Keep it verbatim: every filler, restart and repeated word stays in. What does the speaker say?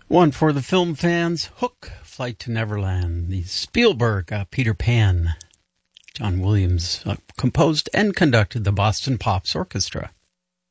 One for the film fans, Hook, Flight to Neverland, the Spielberg uh, Peter Pan. John Williams uh, composed and conducted the Boston Pops Orchestra.